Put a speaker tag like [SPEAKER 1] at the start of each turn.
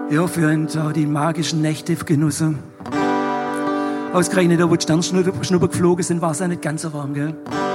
[SPEAKER 1] Ja, für da die magischen Nächte genossen. Ausgerechnet da, wo die Sternschnuppen geflogen sind, war es auch nicht ganz so warm, gell?